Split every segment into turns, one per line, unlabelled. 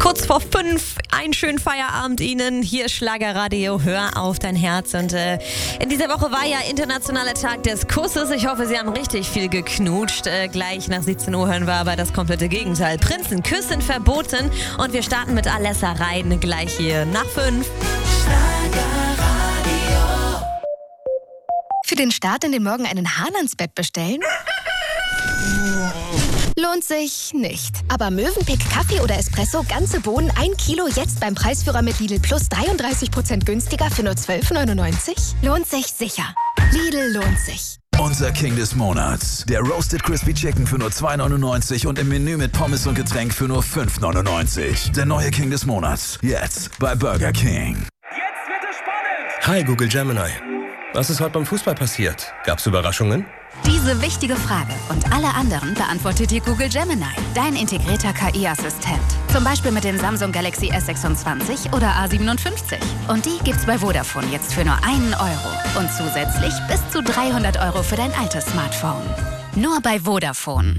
Kurz vor 5, einen schönen Feierabend Ihnen. Hier ist Schlagerradio, hör auf dein Herz. Und in dieser Woche war ja internationaler Tag des Kusses. Ich hoffe, Sie haben richtig viel geknutscht. Gleich nach 17 Uhr hören wir aber das komplette Gegenteil. Prinzen küssen verboten. Und wir starten mit Alessa Reiden gleich hier nach 5.
Für den Start in den Morgen einen Hahn ans Bett bestellen? Lohnt sich nicht. Aber Mövenpick Kaffee oder Espresso, ganze Bohnen, 1 Kilo, jetzt beim Preisführer mit Lidl Plus 33% günstiger für nur 12,99? Lohnt sich sicher. Lidl lohnt sich.
Unser King des Monats. Der Roasted Crispy Chicken für nur 2,99 und im Menü mit Pommes und Getränk für nur 5,99. Der neue King des Monats. Jetzt bei Burger King.
Jetzt wird es spannend!
Hi Google Gemini. Was ist heute beim Fußball passiert? Gab's Überraschungen?
Diese wichtige Frage und alle anderen beantwortet dir Google Gemini, dein integrierter KI-Assistent. Zum Beispiel mit dem Samsung Galaxy S26 oder A57. Und die gibt's bei Vodafone jetzt für nur 1 Euro. Und zusätzlich bis zu 300 Euro für dein altes Smartphone. Nur bei Vodafone.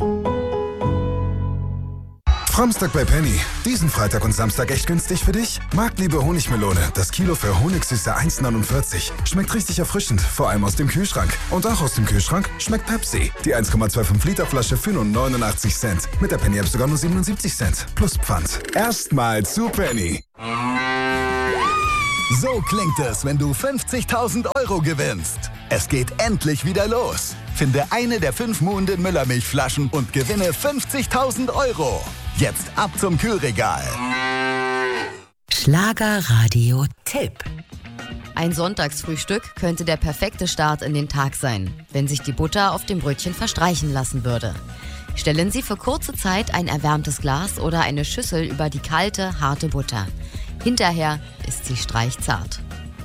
Samstag bei Penny. Diesen Freitag und Samstag echt günstig für dich? Marktliebe Honigmelone. Das Kilo für Honigsüße 1,49. Schmeckt richtig erfrischend, vor allem aus dem Kühlschrank. Und auch aus dem Kühlschrank schmeckt Pepsi. Die 1,25 Liter Flasche für nur 89 Cent. Mit der Penny-App sogar nur 77 Cent. Plus Pfand. Erstmal zu Penny.
So klingt es, wenn du 50.000 Euro gewinnst. Es geht endlich wieder los. Finde eine der 5 Muhnden Müllermilchflaschen und gewinne 50.000 Euro. Jetzt ab zum Kühlregal.
Schlagerradio-Tipp.
Ein Sonntagsfrühstück könnte der perfekte Start in den Tag sein, wenn sich die Butter auf dem Brötchen verstreichen lassen würde. Stellen Sie für kurze Zeit ein erwärmtes Glas oder eine Schüssel über die kalte, harte Butter. Hinterher ist sie streichzart.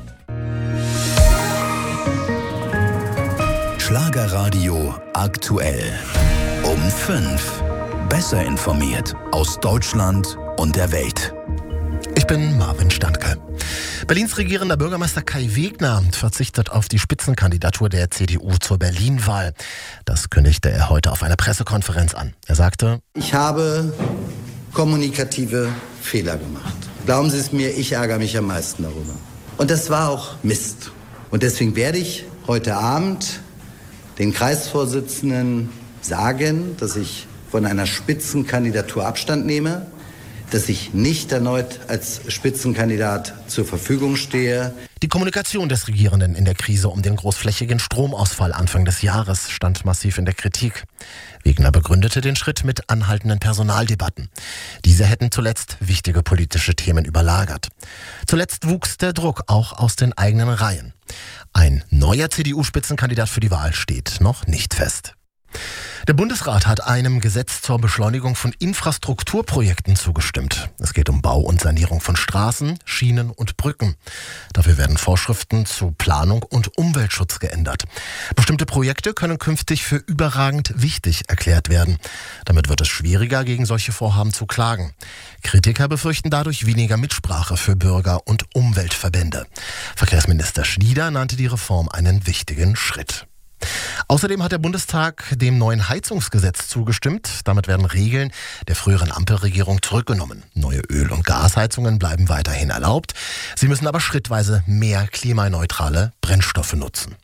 Schlagerradio aktuell. Um 5. Besser informiert aus Deutschland und der Welt.
Ich bin Marvin Standke. Berlins regierender Bürgermeister Kai Wegner verzichtet auf die Spitzenkandidatur der CDU zur Berlin-Wahl. Das kündigte er heute auf einer Pressekonferenz an. Er sagte:
Ich habe kommunikative Fehler gemacht. Glauben Sie es mir, ich ärgere mich am meisten darüber. Und das war auch Mist. Und deswegen werde ich heute Abend den Kreisvorsitzenden sagen, dass ich von einer Spitzenkandidatur Abstand nehme, dass ich nicht erneut als Spitzenkandidat zur Verfügung stehe.
Die Kommunikation des Regierenden in der Krise um den großflächigen Stromausfall Anfang des Jahres stand massiv in der Kritik. Wegner begründete den Schritt mit anhaltenden Personaldebatten. Diese hätten zuletzt wichtige politische Themen überlagert. Zuletzt wuchs der Druck auch aus den eigenen Reihen. Ein neuer CDU-Spitzenkandidat für die Wahl steht noch nicht fest. Der Bundesrat hat einem Gesetz zur Beschleunigung von Infrastrukturprojekten zugestimmt. Es geht um Bau und Sanierung von Straßen, Schienen und Brücken. Dafür werden Vorschriften zu Planung und Umweltschutz geändert. Bestimmte Projekte können künftig für überragend wichtig erklärt werden. Damit wird es schwieriger, gegen solche Vorhaben zu klagen. Kritiker befürchten dadurch weniger Mitsprache für Bürger und Umweltverbände. Verkehrsminister Schnieder nannte die Reform einen wichtigen Schritt. Außerdem hat der Bundestag dem neuen Heizungsgesetz zugestimmt. Damit werden Regeln der früheren Ampelregierung zurückgenommen. Neue Öl- und Gasheizungen bleiben weiterhin erlaubt. Sie müssen aber schrittweise mehr klimaneutrale Brennstoffe nutzen.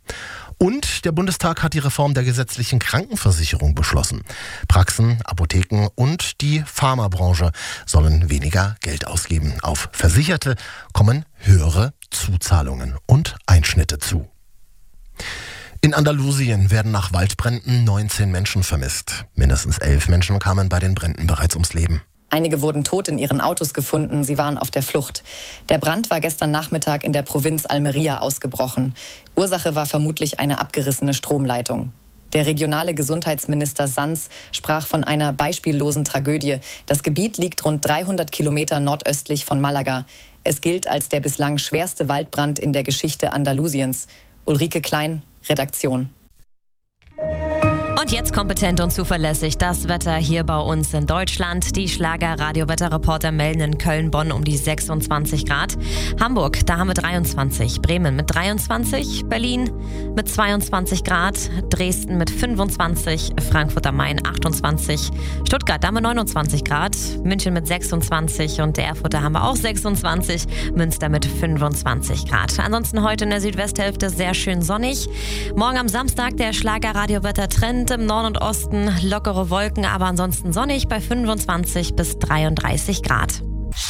Und der Bundestag hat die Reform der gesetzlichen Krankenversicherung beschlossen. Praxen, Apotheken und die Pharmabranche sollen weniger Geld ausgeben. Auf Versicherte kommen höhere Zuzahlungen und Einschnitte zu. In Andalusien werden nach Waldbränden 19 Menschen vermisst. Mindestens 11 Menschen kamen bei den Bränden bereits ums Leben.
Einige wurden tot in ihren Autos gefunden, sie waren auf der Flucht. Der Brand war gestern Nachmittag in der Provinz Almería ausgebrochen. Ursache war vermutlich eine abgerissene Stromleitung. Der regionale Gesundheitsminister Sanz sprach von einer beispiellosen Tragödie. Das Gebiet liegt rund 300 Kilometer nordöstlich von Malaga. Es gilt als der bislang schwerste Waldbrand in der Geschichte Andalusiens. Ulrike Klein, Redaktion.
Und jetzt kompetent und zuverlässig das Wetter hier bei uns in Deutschland. Die Schlager-Radio-Wetterreporter melden in Köln, Bonn um die 26 Grad. Hamburg, da haben wir 23. Bremen mit 23. Berlin mit 22 Grad. Dresden mit 25. Frankfurt am Main 28. Stuttgart, da haben wir 29 Grad. München mit 26 und Erfurt, da haben wir auch 26. Münster mit 25 Grad. Ansonsten heute in der Südwesthälfte sehr schön sonnig. Morgen am Samstag der Schlager-Radio-Wetter-Trend im Norden und Osten. Lockere Wolken, aber ansonsten sonnig bei 25 bis 33 Grad.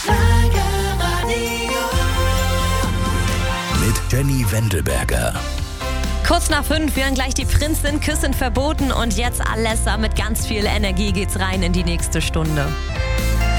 Mit Jenny Wendelberger.
Kurz nach 5 werden gleich die Prinzin, Küssen verboten und jetzt Alessa mit ganz viel Energie geht's rein in die nächste Stunde.